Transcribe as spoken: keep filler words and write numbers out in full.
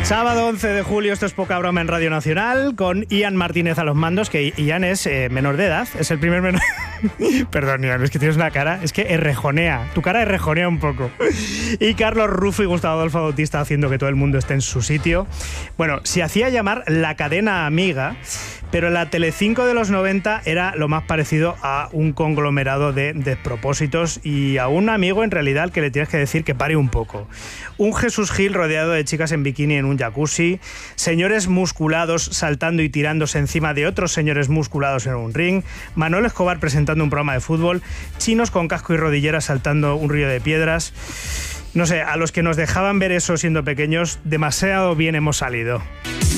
Sábado once de julio, esto es Poca Broma en Radio Nacional, con Ian Martínez a los mandos, que Ian es eh, menor de edad, es el primer menor... Perdón, Ian, es que tienes una cara, es que errejonea, tu cara errejonea un poco. Y Carlos Rufo y Gustavo Adolfo Bautista haciendo que todo el mundo esté en su sitio. Bueno, se hacía llamar La Cadena Amiga, pero la Telecinco de los noventa era lo más parecido a un conglomerado de despropósitos y a un amigo en realidad al que le tienes que decir que pare un poco. Un Jesús Gil rodeado de chicas en bikini en un jacuzzi, señores musculados saltando y tirándose encima de otros señores musculados en un ring, Manuel Escobar presentando un programa de fútbol, chinos con casco y rodilleras saltando un río de piedras. No sé, a los que nos dejaban ver eso siendo pequeños, demasiado bien hemos salido.